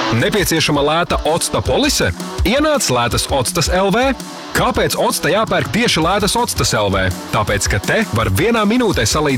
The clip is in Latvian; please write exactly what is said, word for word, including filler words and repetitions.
Nepieciešama lēta octa polise? Ienāc Lētas Octas L V. Kāpēc octa jāpērk tieši Lētas Octas L V? Tāpēc, ka te var vienā minūtē salīdzināt